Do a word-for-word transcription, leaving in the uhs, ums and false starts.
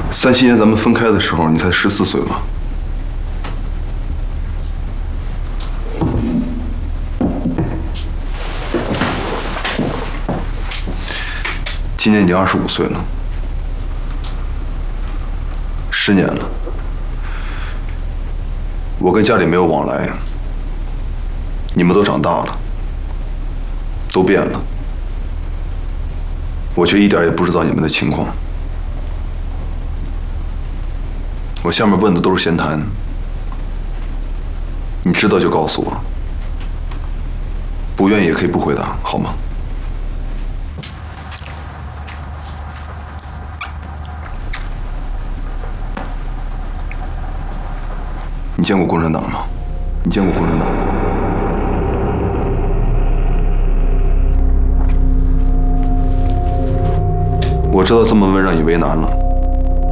三七年咱们分开的时候，你才十四岁吧？今年已经二十五岁了，十年了。我跟家里没有往来，你们都长大了，都变了，我却一点也不知道你们的情况。我下面问的都是闲谈，你知道就告诉我，不愿意也可以不回答，好吗？你见过共产党吗？你见过共产党吗？我知道这么问让你为难了。